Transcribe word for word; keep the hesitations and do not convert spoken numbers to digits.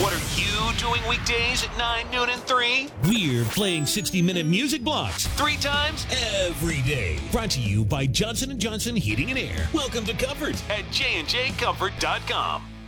What are you doing weekdays at nine, noon, and three? We're playing sixty-minute music blocks Three times every day. Brought to you by Johnson and Johnson Heating and Air. Welcome to Comfort. at j and j comfort dot com.